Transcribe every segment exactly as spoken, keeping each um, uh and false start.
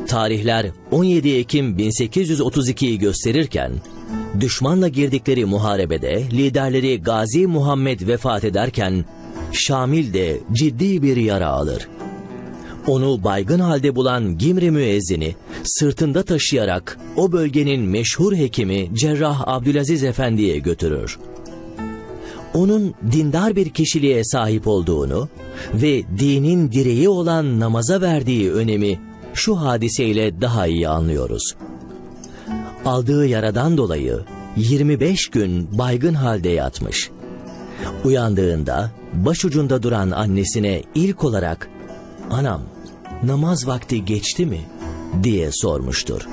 Tarihler on yedi Ekim bin sekiz yüz otuz ikiyi gösterirken, düşmanla girdikleri muharebede liderleri Gazi Muhammed vefat ederken, Şamil de ciddi bir yara alır. Onu baygın halde bulan Gimri müezzini sırtında taşıyarak o bölgenin meşhur hekimi Cerrah Abdülaziz Efendi'ye götürür. Onun dindar bir kişiliğe sahip olduğunu ve dinin direği olan namaza verdiği önemi şu hadiseyle daha iyi anlıyoruz. Aldığı yaradan dolayı yirmi beş gün baygın halde yatmış. Uyandığında başucunda duran annesine ilk olarak "Anam, namaz vakti geçti mi?" diye sormuştur.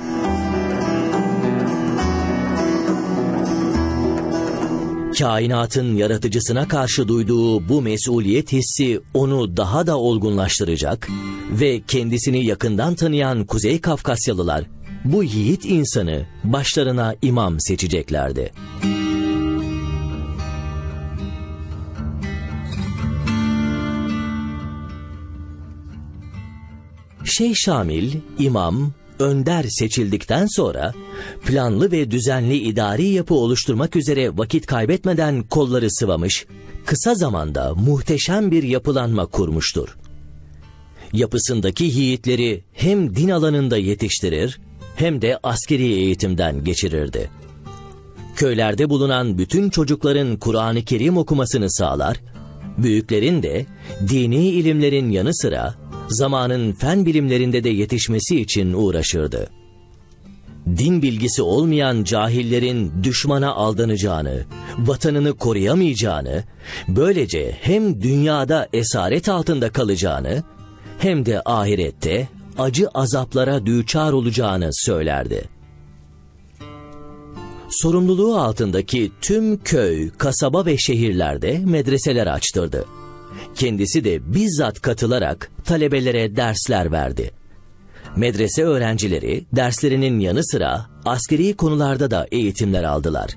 Kainatın yaratıcısına karşı duyduğu bu mesuliyet hissi onu daha da olgunlaştıracak ve kendisini yakından tanıyan Kuzey Kafkasyalılar bu yiğit insanı başlarına imam seçeceklerdi. Şeyh Şamil, imam, önder seçildikten sonra planlı ve düzenli idari yapı oluşturmak üzere vakit kaybetmeden kolları sıvamış, kısa zamanda muhteşem bir yapılanma kurmuştur. Yapısındaki yiğitleri hem din alanında yetiştirir hem de askeri eğitimden geçirirdi. Köylerde bulunan bütün çocukların Kur'an-ı Kerim okumasını sağlar, büyüklerin de dini ilimlerin yanı sıra zamanın fen bilimlerinde de yetişmesi için uğraşırdı. Din bilgisi olmayan cahillerin düşmana aldanacağını, vatanını koruyamayacağını, böylece hem dünyada esaret altında kalacağını hem de ahirette acı azaplara düçar olacağını söylerdi. Sorumluluğu altındaki tüm köy, kasaba ve şehirlerde medreseler açtırdı. Kendisi de bizzat katılarak talebelere dersler verdi. Medrese öğrencileri derslerinin yanı sıra askeri konularda da eğitimler aldılar.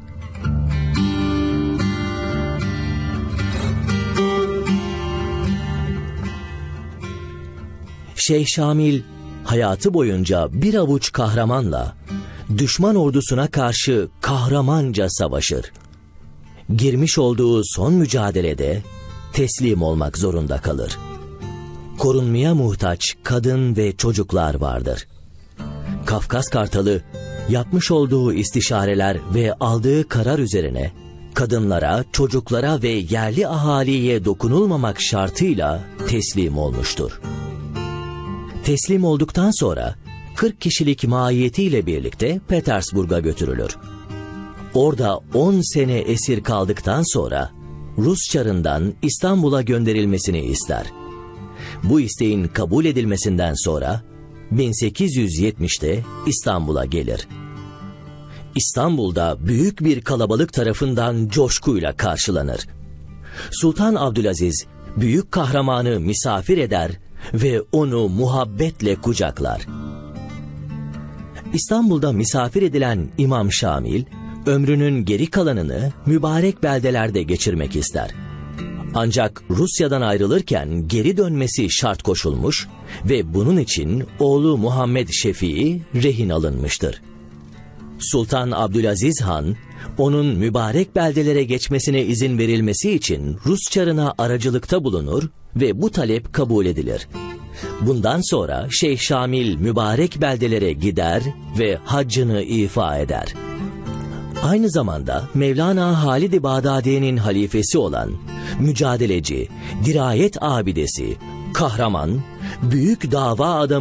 Şeyh Şamil hayatı boyunca bir avuç kahramanla düşman ordusuna karşı kahramanca savaşır. Girmiş olduğu son mücadelede teslim olmak zorunda kalır. Korunmaya muhtaç kadın ve çocuklar vardır. Kafkas Kartalı yapmış olduğu istişareler ve aldığı karar üzerine kadınlara, çocuklara ve yerli ahaliye dokunulmamak şartıyla teslim olmuştur. Teslim olduktan sonra kırk kişilik mahiyetiyle birlikte Petersburg'a götürülür. Orada on sene esir kaldıktan sonra Rus çarından İstanbul'a gönderilmesini ister. Bu isteğin kabul edilmesinden sonra bin sekiz yüz yetmişte İstanbul'a gelir. İstanbul'da büyük bir kalabalık tarafından coşkuyla karşılanır. Sultan Abdülaziz büyük kahramanı misafir eder ve onu muhabbetle kucaklar. İstanbul'da misafir edilen İmam Şamil, ömrünün geri kalanını mübarek beldelerde geçirmek ister. Ancak Rusya'dan ayrılırken geri dönmesi şart koşulmuş ve bunun için oğlu Muhammed Şefii rehin alınmıştır. Sultan Abdülaziz Han, onun mübarek beldelere geçmesine izin verilmesi için Rus çarına aracılıkta bulunur ve bu talep kabul edilir. Bundan sonra Şeyh Şamil mübarek beldelere gider ve haccını ifa eder. Aynı zamanda Mevlana Halid-i Bağdadi'nin halifesi olan mücadeleci, dirayet abidesi, kahraman, büyük dava adamı